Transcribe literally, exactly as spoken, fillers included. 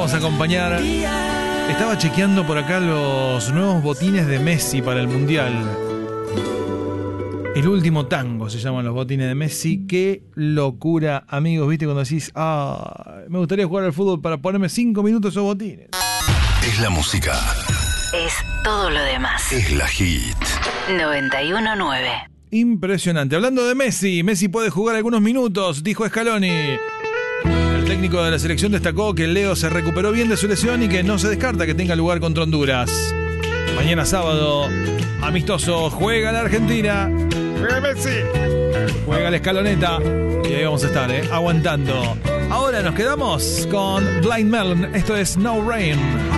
vamos a acompañar. Estaba chequeando por acá los nuevos botines de Messi para el Mundial. El último tango se llaman los botines de Messi. Qué locura, amigos. ¿Viste cuando decís, ah, me gustaría jugar al fútbol para ponerme cinco minutos esos botines? Es la música. Es todo lo demás. Es la hit. noventa y uno nueve. Impresionante. Hablando de Messi, Messi puede jugar algunos minutos, dijo Scaloni. El técnico de la selección destacó que Leo se recuperó bien de su lesión y que no se descarta que tenga lugar contra Honduras. Mañana sábado, amistoso, juega la Argentina. Juega Messi. Juega la Escaloneta. Y ahí vamos a estar, ¿eh? Aguantando. Ahora nos quedamos con Blind Melon. Esto es No Rain.